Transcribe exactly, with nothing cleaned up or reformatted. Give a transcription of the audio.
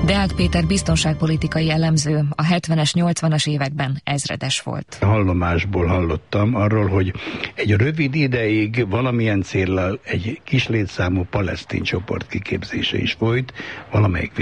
Deák Péter biztonságpolitikai elemző, a hetvenes, nyolcvanas években ezredes volt. Hallomásból hallottam arról, hogy egy rövid ideig valamilyen céllal egy kis létszámú palesztin csoport kiképzése is folyt, valamelyik